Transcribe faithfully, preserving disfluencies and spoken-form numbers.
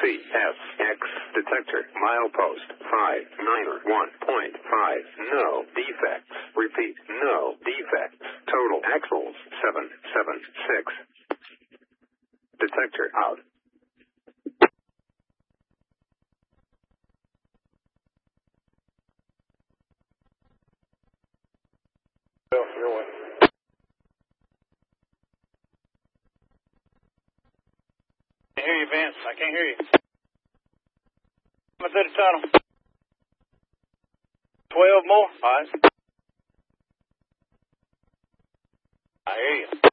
C S X detector milepost five niner one point five. No defects. Repeat, no defects. Total axles seven seven six. Detector out. Well, your way. I can't hear you, Vince. I can't hear you. Coming through the tunnel. Twelve more. All right. I hear you.